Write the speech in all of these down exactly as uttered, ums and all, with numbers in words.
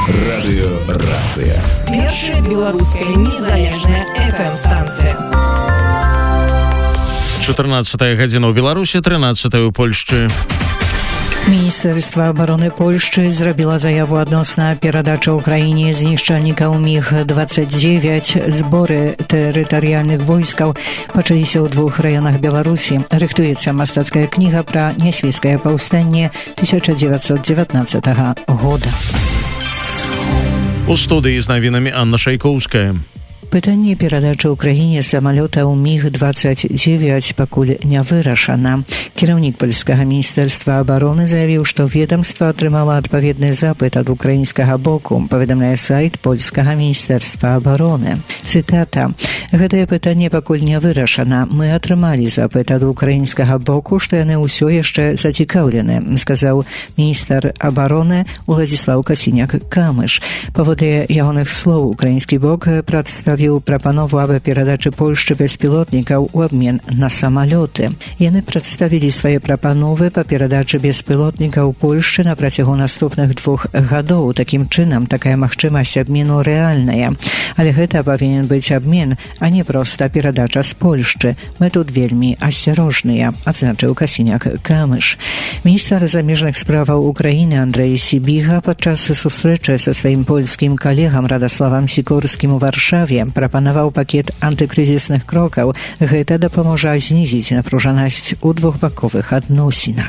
Радыёрацыя. Першая беларуская незалежная эф эм-станцыя. чатырнаццатая гадзіна ў Беларусі, трынаццатая ў Польшчы. Міністэрства абароны Польшчы зрабіла заяву адносна перадачы ўкраіне знішчальнікаў міг двадцать девять. Зборы тэрытарыяльных войскаў пачаліся ў двух раёнах Беларусі. Рыхтуецца мастацкая кніга пра нясвіжскае паўстанне тысяча девятьсот девятнадцатого года. У студыі з навінамі Анна Шайкоўская. Пытанне перадачы ўкраіне самалётаў міг двадцать девять пакуль не вырашана. Кіраўнік польскага міністэрства абароны заявіў, што ведамства атрымала адпаведны запыт ад украінскага боку, паведамляе сайт польскага міністэрства абароны. Цытата: «Гэтае пытанне пакуль не вырашана. Мы атрымалі запыт ад украінскага боку, што яны ўсё яшчэ зацікаўлены», сказаў міністр абароны Уладзіслаў Касіняк-Камыш. Паводле ягоных слоў, украінскі бок прадставіў прапанову аб перадачы Польшчы беспілотнікаў у абмен на самалёты. Яны прадставілі свае прапановы па перадачы беспілотнікаў Польшчы на працягу наступных двух гадоў. Такім чынам, такая магчымасць абмену рэальная. Але гэта павінен быць абмен, а не проста перадача з Польшчы. Мы тут вельмі асцярожныя, адзначыў Касіняк-Камыш. Міністр замежных справаў Украіны Андрэй Сібіга падчас сустрэчы са сваім польскім калегам Радаславам Сікорскім у Варшаве прапанаваў пакет антыкрызісных крокаў. Гэта дапаможа знізіць напружанасць у двухбаковых адносінах.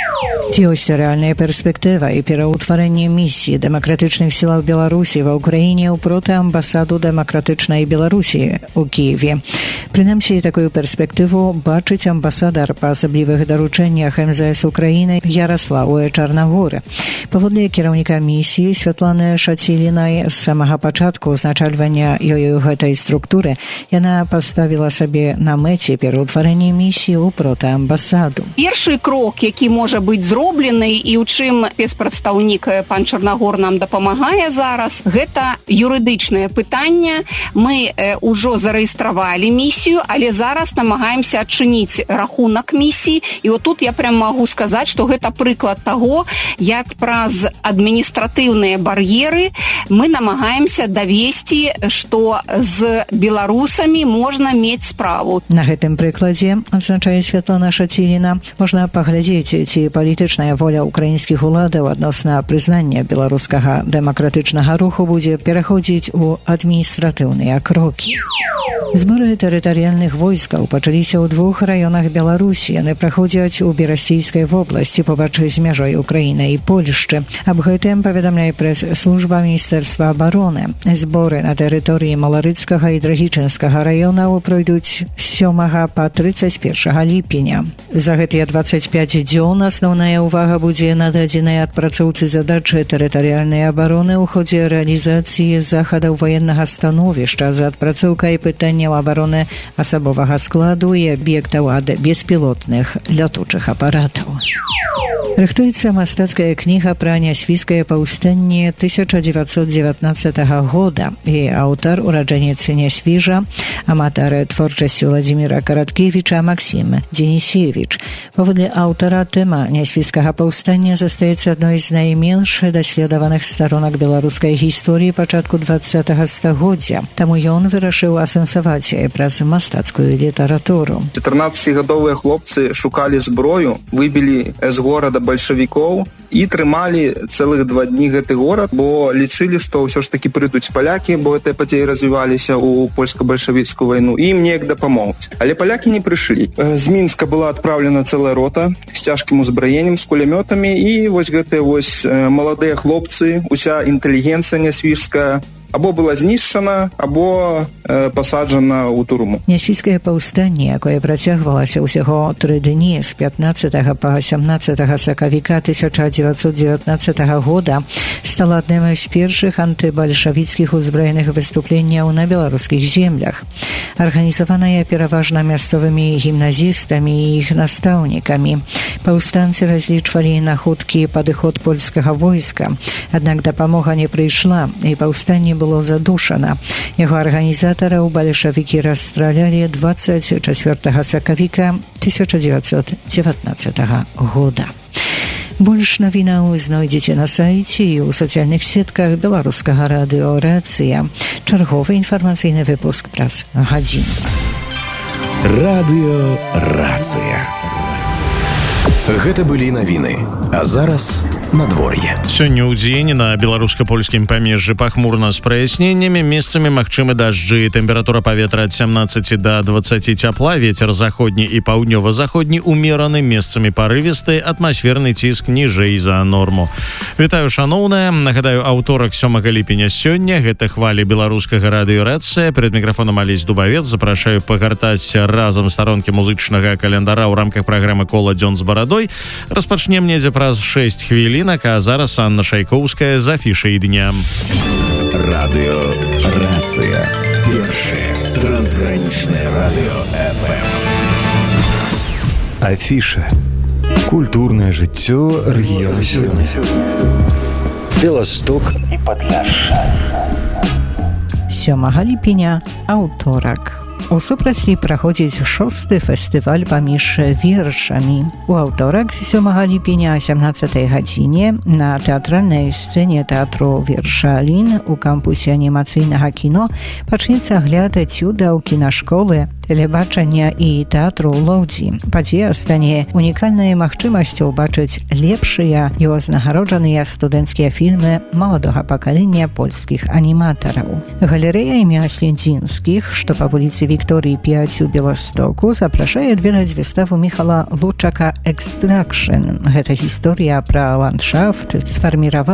Ці ёсць рэальная перспектыва і пераўтварэнне місіі дэмакратычных сілаў Беларусі ва ўкраіне ў протэамбасаду дэмакратычнай Беларусі у Кіеве. Прынамсі, такую перспектыву бачыць амбасадар па асаблівых даручэннях эм зэ эс Украіны Яраславу Чарнагоры. Паводле кіраўніка місіі Святланы Шацілінай з самага пачатку узначальвання ёю гэтай структуры яна паставіла сабе на мэце пераўтварэнне місіі ў протэамбасаду. Першы крок, які можа быць зроблены і ў чым спецпрадстаўнік пан Чарнагор нам дапамагае зараз, гэта юрыдычнае пытанне. Мы ўжо зарэгістравалі місію, але зараз намагаемся адчыніць рахунак місіі. І от тут я прям магу сказаць, што гэта прыклад таго, як праз адміністратыўныя бар'еры мы намагаемся давесці, што з беларусамі можна мець справу. На гэтым прыкладзе, адзначае Святлана Шаціліна, можна паглядзець, ці палітычная воля украінскіх уладаў адносна прызнання беларускага дэмакратычнага руху будзе пераходзіць у адміністратыўныя крокі. Зборы тэрытарыяльных войскаў пачаліся ў двух раёнах Беларусі. Яны праходзяць у Берасійскай вобласці побач з мяжой Украіны і Польшчы. Аб гэтым паведамляе прэс-служба міністэрства абароны. Зборы на тэрыторыі Маларыцкага і Драгічынскага раёнаў пройдуць з сёмага па трыццаць першага ліпеня. За гэтыя двадцать пять дзён асноўная ўвага будзе нададзеная адпрацоўцы задачы тэрытарыяльнай абароны ў ходзе рэалізацыі захадаў ваеннага становішча за адпрацоўкай пытанняў абароны асабовага складу і аб'ектаў ад беспілотных лятучых апаратаў. Рыхтуецца мастацкая кніга пра нясвіжскае паўстанне тысяча девятьсот девятнадцатого года. І аўтар, ураджэнец Нясвіжа, аматар творчасці Владзіміра Караткевіча Максім Денісевіч. Паводле аўтара, тэма нясвіжскага паўстання застаецца адной з найменш даследаваных старонак беларускай гісторыі пачатку двадцатага стагоддзя. Таму ён вырашыў асэнсаваць праз мастацкую літаратуру. чатырнаццацігадовыя хлопцы шукалі зброю, выбілі з горада бальшавікоў і трымалі цэлых два дні гэты горад, бо лічылі, што ўсё ж такі прыйдуць палякі, бо гэтыя падзеі развіваліся ў польска-бальшавіцкую вайну, і ім неяк дапамогуць. Але палякі не прыйшлі. З Мінска была адпраўлена цэлая рота з цяжкім узбраеннем, з кулямётамі, і вось гэтыя вось маладыя хлопцы, уся інтэлігенцыя нясвіжская або была знішчана, або э, пасаджана ў турму. Нясвіжскае паўстанне, якое працягвалася ўсяго тры дні з пятнаццатага па сямнаццатага сакавіка тысяча девятьсот девятнадцатого года, стала адным з першых антыбальшавіцкіх узброеных выступленняў на беларускіх землях. Арганізаваная пераважна мясцовымі гімназістамі і іх настаўнікамі. Паўстанцы разлічвалі на хуткі падыход польскага войска, аднак дапамога не прыйшла, і паўстанне было задушана. Яго арганізатараў бальшавікі расстралялі двадцать чацвёртага сакавіка тысяча девятьсот девятнадцатого года. Больш навінаў знойдзеце на сайце і ў сацыяльных сетках беларускага радыё «Рацыя». Чарговы інфармацыйны выпуск праз гадзіну. Радыё «Рацыя». Гэта былі навіны, а зараз надвор'е. Сёння ў дзень на беларуска-польскім памежжы пахмурна з праясненнямі, месцамі магчымы дажджы. Тэмпература паветра ад сямнаццаці да дваццаці цяпла, вецер заходні і паўднёва-заходні умераны, месцамі парывісты, атмасферны ціск ніжэй за норму. Вітаю, шаноўныя. Нагадаю, аўторак сёмага ліпеня сёння. Гэта хвалі беларускага радыё «Рацыя». Перад мікрафонам Алесь Дубавец. Запрашаю пагартаць разам старонкі музычнага календара ў рамках праграмы «Кола дзён з барадой». Распачнем недзе праз шэсць хвілінак, а зараз Анна Шайкоўская з афішай дня. Радыё «Рацыя». Першае трансгранічнае радыё эф эм. Афіша. Культурнае жыццё рэгіёна сёння. Беласток і Падляшша. сёмага ліпеня, аўторак. У супрацьі праходзіць шосты фестываль паміж вершамі. У аўторак сёмага ліпеня о сямнаццатай гадзіне на тэатральнай сцэне тэатру «Вершалін» у кампусе анімацыйнага кіно пачнецца агляд эцюдаў кінашколы, тэлебачання і тэатру ў Лоўдзі. Падзея стане унікальнай магчымасцю ўбачыць лепшыя і ўзнагароджаныя студэнцкія фільмы маладога пакалення польскіх аніматараў. Галерэя імя Слендзінскіх, што па вуліцы Вікторыі пяць у Беластоку, запрашае адведаць выставу Міхала Лучака «Экстракшн». Гэта гісторыя пра ландшафт, сфарміраваную